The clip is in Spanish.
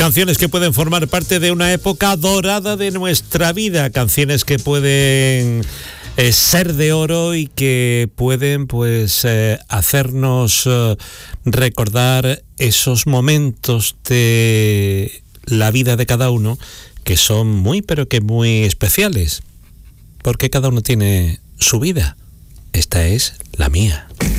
canciones que pueden formar parte de una época dorada de nuestra vida, canciones que pueden ser de oro y que pueden pues hacernos recordar esos momentos de la vida de cada uno que son muy pero que muy especiales, porque cada uno tiene su vida. Esta es la mía.